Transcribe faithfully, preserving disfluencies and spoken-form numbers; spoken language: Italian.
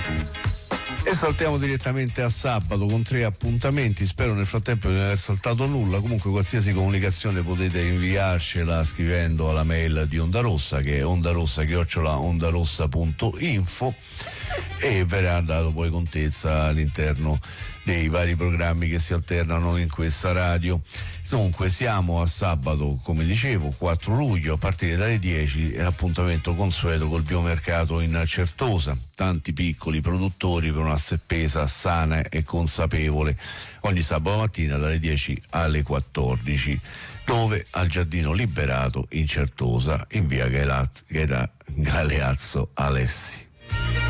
E saltiamo direttamente a sabato con tre appuntamenti. Spero nel frattempo di non aver saltato nulla. Comunque qualsiasi comunicazione potete inviarcela scrivendo alla mail di Onda Rossa, che è ondarossa chiocciola ondarossa punto info, e verrà dato poi contezza all'interno dei vari programmi che si alternano in questa radio. Dunque siamo a sabato, come dicevo, quattro luglio, a partire dalle dieci, è l'appuntamento consueto col biomercato in Certosa. Tanti piccoli produttori per una spesa sana e consapevole, ogni sabato mattina dalle dieci alle quattordici, dove al Giardino Liberato in Certosa, in via Gaelaz- Gaeta- Galeazzo Alessi.